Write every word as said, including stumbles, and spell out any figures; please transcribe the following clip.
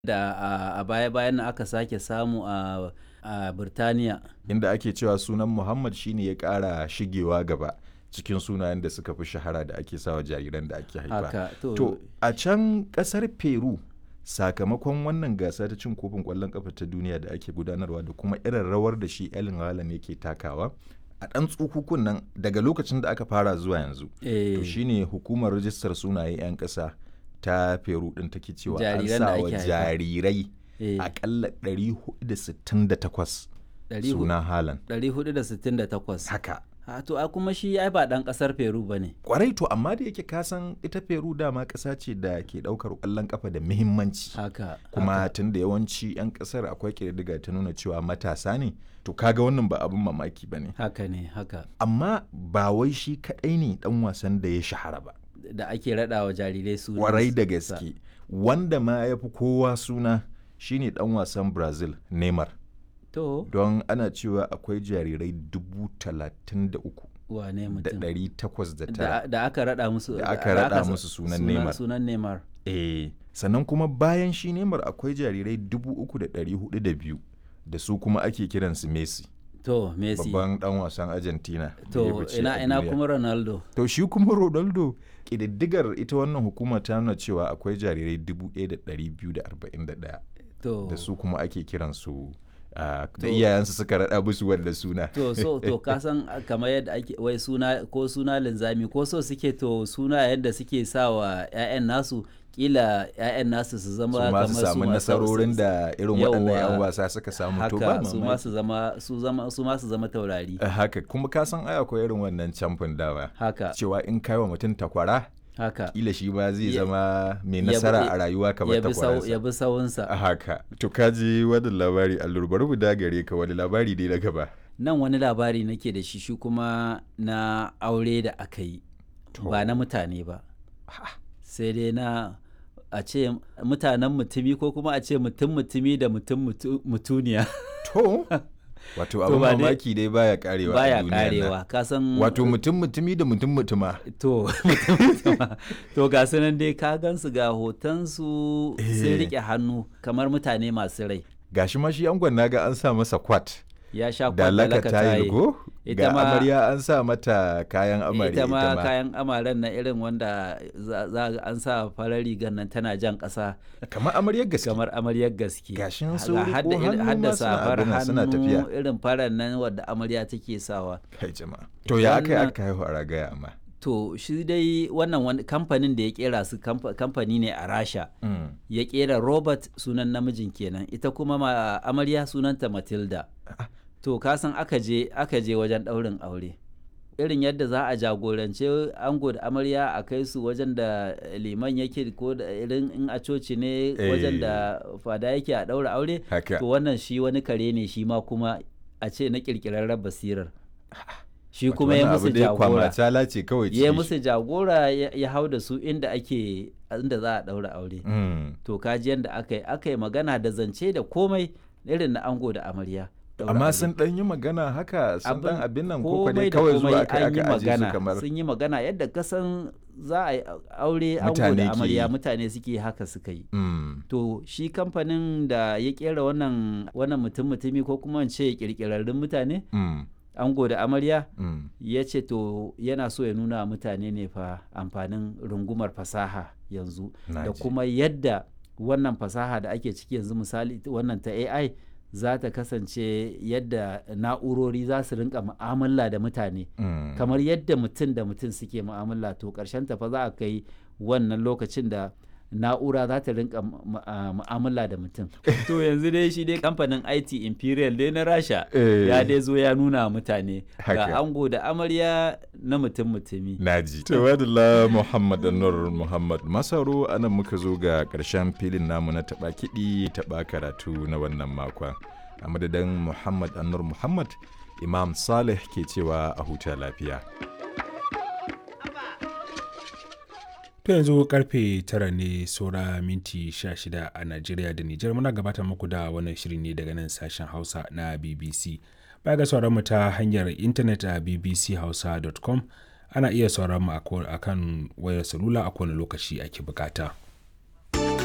da a, a baya-bayan nan aka sake samu a, a Birtaniya. Inda ake cewa sunan Muhammad shine ya ƙara shigewa gaba cikin sunayen da suka fi shahara da ake sawa jariran da ake haifa. Haka, to, To a can ƙasar Peru sakamakon wannan gasa ta cin kofin ƙwallon ƙafa ta duniya da ake gudanarwa da kuma irin rawar da shi Erling Haaland yake takawa a ɗan tsukukun nan daga lokacin da aka fara zuwa yanzu. eh, To shine hukumar rajistar sunaye 'yan ƙasa ta Peru ɗin take cewa an Jariran sa da wa ake haifa. jarirai eh, aƙalla ɗari hudu da sittin da takwas ɗari hu- sunan Haaland. ɗari hudu da sittin da takwas. Haka. Ha, to a kuma shi ai ba ɗan ƙasar Peru ba ne. Kwarai to amma da yake kasan ita Peru dama ƙasa ce da ke ɗaukar ƙwallon ƙafa da muhimmanci. Haka. Kuma haka. tun da yawanci 'yan ƙasar akwai ƙididdiga ta nuna cewa matasa ne, to kaga wannan ba abin mamaki ba ne. Haka ne, haka. Amma ba wai shi kaɗai ne ɗan wasan da ya shahara ba. Da ake raɗa wa jarirai su. Kwarai da gaske. Wanda ma ya fi kowa suna shine ɗan wasan Brazil, Neymar. To, Don ana cewa akwai jarirai dubu talatin da uku wane da mutum? ɗari takwas da Da, tara. da aka raɗa musu. Da aka raɗa sa- musu sunan Neymar. Sunan Neymar. Eh, sannan kuma bayan shi Neymar akwai jarirai dubu uku da ɗari hudu da biyu da su kuma ake kiransu Messi, To, Messi. babban ɗan wasan Argentina. da ya To, fice a ina, ina duniya. kuma Ronaldo. To shi kuma Ronaldo ƙididdigar ita wannan hukuma ta nuna cewa akwai jarirai dubu ɗaya da ɗari biyu da arba'in da ɗaya To, da su kuma ake kiransu ah, To- da iyayensu suka raɗa musu wanda suna. to so to ka san kamar yadda ake wai suna ko suna linzami ko so suke to suna yadda suke sa wa 'ya'yan nasu kila 'ya'yan nasu su zama su ma kamar su su samu ma- nasarorin da irin waɗannan 'yan Yawwa. wasa suka samu to ba haka su ma mamaki. su zama su zama su ma su zama taurari Ah, haka kuma ka san ai akwai irin wannan camfin dawa haka cewa in kai wa mutum takwara haka kila shi ma zai Ya- zama mai ya bi- nasara a rayuwa kamar ya bi sau- ya takwaransa. bi sawunsa A haka to kaji wannan labari allur bari mu dagare ka wani labari dai na gaba. nan wani labari nake da shi shi kuma na aure da aka yi To. ba na mutane ba sai dai na a ce mutanen mutumi ko kuma a ce mutum mutumi da mutum mutu- mutuniya To wato To abin ba dai- mamaki dai baya karewa a baya duniyar nan. karewa ka san Wato mutum mutumi da mutum mutuma. to mutum mutuma. to ga su nan dai ka gansu ga hotonsu sun Eh. rike hannu kamar mutane masu rai Gashi ma shi angon naga an sa masa kwat ya sha da kwallaka laka tayil go. Ita Ga ma- amarya an sa mata kayan amarya ita ma kayan amaren na irin wanda za za ga an sa farar rigar nan tana jan ƙasa kamar amaryar gaske. kamar amaryar gaske Gashin su Ga riko hadda irin- hannu hadda ma suna safar abin nan, suna hannu tafiya. irin farar nan wadda amarya take sawa Kai jama'a. To ya aka yi Wannan- aka haihu a ragaya amma. to shi dai wannan wani kamfanin da ya kera su kamfa- kamfani ne a rasha Mm. ya kera robert sunan namijin kenan ita kuma ma amarya sunanta matilda to kasan aka je aka je wajen ɗaurin aure irin yadda za a jagorance ango da amarya a kai su wajen da liman yake ko da irin in a coci ne wajen da fada yake a ɗaura aure Haka. to wannan shi wani kare ne shi ma kuma a ce na ƙirƙirarren basirar shi kuma ya musu jagora kwamacala ce kawai ya cikin musu jagora ya ya hau da su inda ake inda za a ɗaura aure shi. Mm. to kaji yadda aka yi aka yi magana da zance da komai irin na ango da amarya ɗaura Amma aure. sun ɗan yi magana haka sun ɗan abin nan ko komai dai da kawai komai zuwa aka an yi aka aje su magana kamar sun yi magana yadda kasan za a yi aure ango Mutane da ke amarya yi. mutane suke haka suka yi Mm. to shi kamfanin da ya kera wannan wannan mutum mutumi ko kuma in ce kirkirarrun mutane Mm. ango da amarya Mm. ya ce to yana so ya nuna wa mutane ne fa amfanin rungumar fasaha yanzu Na da ji. kuma yadda wannan fasaha da ake ciki yanzu misali wannan ta A I za ta kasance yadda na'urori za su rinka mu'amala da mutane Mm. kamar yadda mutum da mutum suke mu'amala to ƙarshen ta fa za a kai wannan lokacin da na'ura za ta rinka mu- a- mu'amala da mutum to yanzu dai shi dai kamfanin I T Imperial dai na Rasha Eh. ya dai zo ya nuna wa mutane Haka. ga ango da amarya na mutum mutumi Naji. Tawadala Muhammad Anwar Muhammad Masaro anan muka zo ga ƙarshen filin namu na taɓa kiɗi taɓa karatu na wannan makon. A madadin Muhammad Anwar Muhammad, Imam Saleh ke cewa a huta lafiya. To yanzu karfe tara ne saura minti sha shida a Najeriya da Nijar muna gabatar muku da wannan shiri ne daga nan sashen Hausa na B B C. Baya ga sauran mu ta hanyar intanet a b b c hausa dot com ana iya sauran mu a kan wayar salula a kowane lokaci ake bukata.